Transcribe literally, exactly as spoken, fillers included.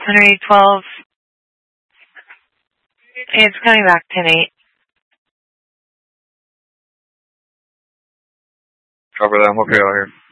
Henry twelve. It's coming back ten eight. Cover that. I'm okay out here.